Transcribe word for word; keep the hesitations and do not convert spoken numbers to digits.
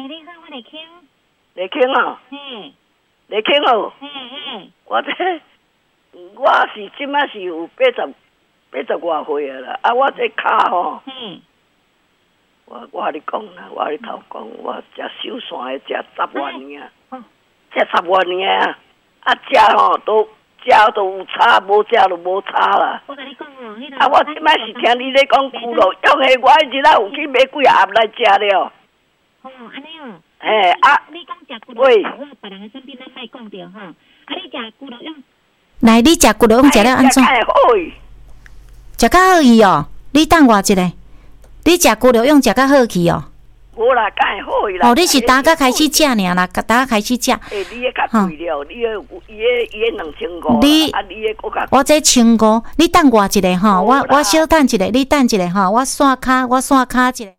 你好，我来听。 来听哦。 嘿。 来听哦。 嘿嘿。 我这我是即马是有八十八十外岁啊啦，啊，我这骹吼。 嘿。 我我你讲啦，我你头讲，我食手山的食十万年啊，食十万年啊，啊食吼都食都有差，无食就无差啦。 我跟你讲哦，迄个。 啊，我即摆是听你咧讲牛肉，用的我一日有去买几盒来食了。 哦，安尼哦。 嘿啊， 你讲食骨肉，我别人的身边咱莫讲着吼。啊，你食骨肉用？ 来，你食骨肉用食了安怎？ 食好伊。 食较好伊哦，你等我一下。你食骨肉用食较好去哦。 无啦，敢会好伊啦。 哦，你是打甲开始食尔啦，打甲开始食。 诶，你诶较贵了，你诶伊诶伊诶两千五。 你啊，你诶搁较。 我这千五，你等我一下吼，我我小等一下，你等一下吼，我刷卡，我刷卡一下。